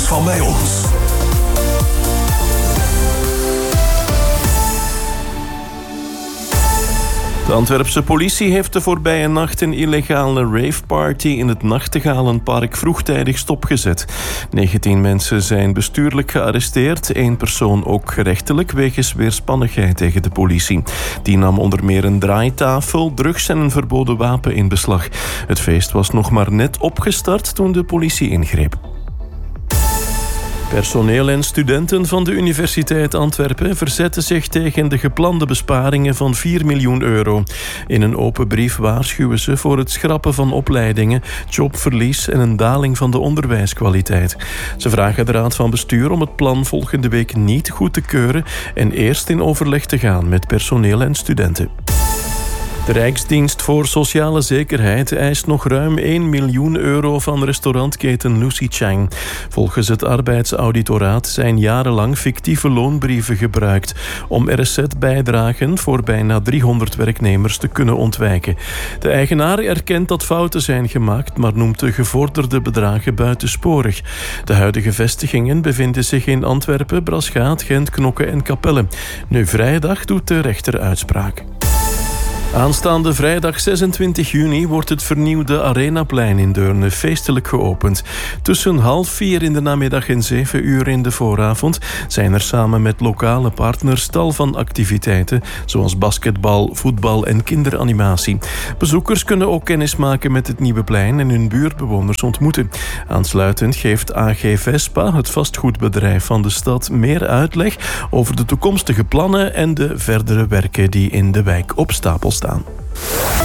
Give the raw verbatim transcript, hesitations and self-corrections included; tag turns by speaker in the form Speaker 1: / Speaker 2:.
Speaker 1: van bij ons.
Speaker 2: De Antwerpse politie heeft de voorbije nacht een illegale raveparty in het Nachtegalenpark vroegtijdig stopgezet. negentien mensen zijn bestuurlijk gearresteerd, één persoon ook gerechtelijk wegens weerspannigheid tegen de politie. Die nam onder meer een draaitafel, drugs en een verboden wapen in beslag. Het feest was nog maar net opgestart toen de politie ingreep. Personeel en studenten van de Universiteit Antwerpen verzetten zich tegen de geplande besparingen van vier miljoen euro. In een open brief waarschuwen ze voor het schrappen van opleidingen, jobverlies en een daling van de onderwijskwaliteit. Ze vragen de Raad van Bestuur om het plan volgende week niet goed te keuren en eerst in overleg te gaan met personeel en studenten. De Rijksdienst voor Sociale Zekerheid eist nog ruim één miljoen euro van restaurantketen Lucy Chang. Volgens het arbeidsauditoraat zijn jarenlang fictieve loonbrieven gebruikt om R S Z-bijdragen voor bijna driehonderd werknemers te kunnen ontwijken. De eigenaar erkent dat fouten zijn gemaakt, maar noemt de gevorderde bedragen buitensporig. De huidige vestigingen bevinden zich in Antwerpen, Braschaat, Gent, Knokke en Capelle. Nu vrijdag doet de rechter uitspraak. Aanstaande vrijdag zesentwintig juni wordt het vernieuwde Arenaplein in Deurne feestelijk geopend. Tussen half vier in de namiddag en zeven uur in de vooravond zijn er samen met lokale partners tal van activiteiten, zoals basketbal, voetbal en kinderanimatie. Bezoekers kunnen ook kennis maken met het nieuwe plein en hun buurtbewoners ontmoeten. Aansluitend geeft A G Vespa, het vastgoedbedrijf van de stad, meer uitleg over de toekomstige plannen en de verdere werken die in de wijk op stapel staan.